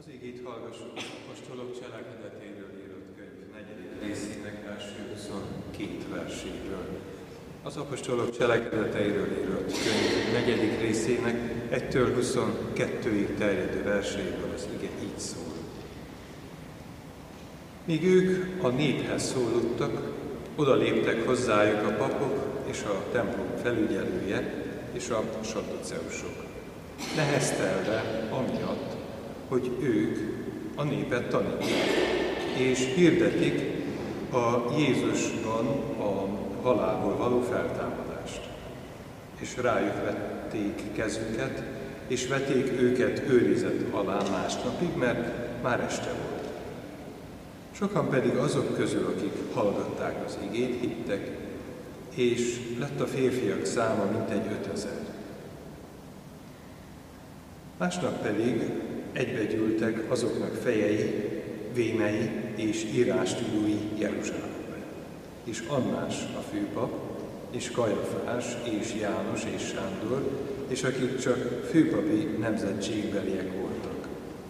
Igét hallgassuk az apostolok cselekedetéről írott könyv 4. részének első 22 verséből. Az apostolok cselekedeteiről írott könyv 4. részének 1-től 22-ig terjedő verseiből az ige így szól. Míg ők a néphez szólottak, oda léptek hozzájuk a papok és a templom felügyelője és a sadduceusok, neheztelve amiatt, hogy ők a népet tanítják, és hirdetik a Jézusban a halálból való feltámadást. És rájuk vették kezüket, és vették őket őrizet alá másnapig, mert már este volt. Sokan pedig azok közül, akik hallgatták az igét, hittek, és lett a férfiak száma mintegy 5000. Másnap pedig egybegyűltek azoknak fejei, vénei és írástudói Jeruzsálembe. És Annás a főpap, és Kajafás, és János, és Sándor, és akik csak főpapi nemzetségbeliek voltak.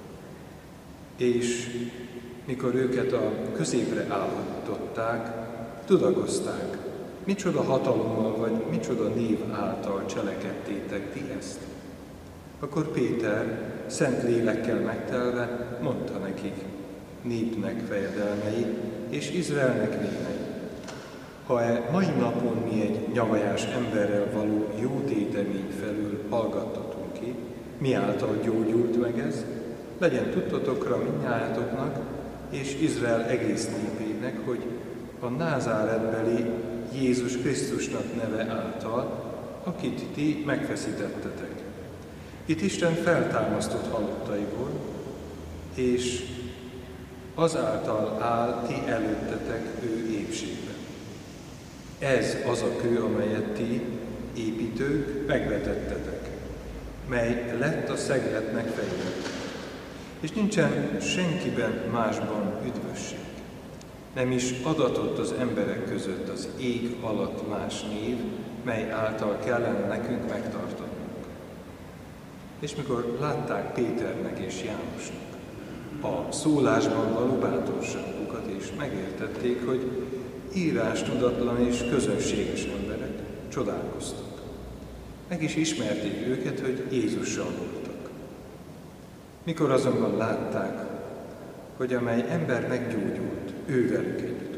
És mikor őket a középre állították, tudakozták, micsoda hatalommal vagy micsoda név által cselekedtétek ti ezt. Akkor Péter szent lélekkel megtelve mondta nekik, népnek fejedelmei és Izraelnek vénei. Ha mai napon mi egy nyavajás emberrel való jó tétemény felül hallgattatunk ki, mi által gyógyult meg ez, legyen tudtotokra mindnyájatoknak és Izrael egész népének, hogy a názáretbeli Jézus Krisztusnak neve által, akit ti megfeszítettetek. Itt Isten feltámasztott halottaiból, és azáltal áll ti előttetek ő épségben. Ez az a kő, amelyet ti, építők, megvetettetek, mely lett a szegletnek fejére. És nincsen senkiben másban üdvösség. Nem is adatott az emberek között az ég alatt más név, mely által kellene nekünk megtartanunk. És mikor látták Péternek és Jánosnak a szólásban való bátorságukat, és megértették, hogy írástudatlan és közönséges emberek, csodálkoztak. Meg is ismerték őket, hogy Jézussal voltak. Mikor azonban látták, hogy amely ember meggyógyult, ő velük együtt